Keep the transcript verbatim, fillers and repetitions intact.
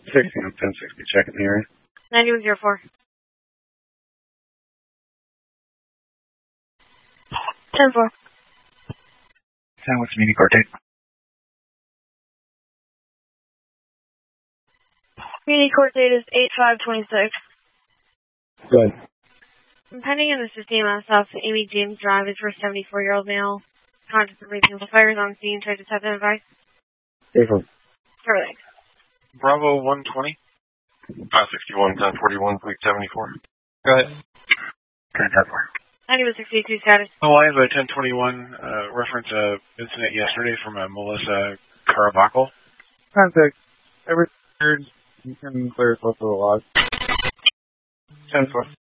sixteen on ten sixty, checking the area. ninety one zero four. ten four. ten, what's the meeting court date? Community court date is eight five twenty-six. Good. Pending in the system on South Amy James Drive is for a seventy-four-year-old male. Contact the reasonable fires on scene. Try to have an advice. April. Correct. Bravo one twenty. five sixty-one, ten forty-one, fleet seventy-four. Go ahead. ten ten four. ninety-one sixty-two status. Oh, I have a ten twenty-one uh, reference uh, incident yesterday from uh, Melissa Carabacco. Contact. Every third, you can clear close to the log. ten four.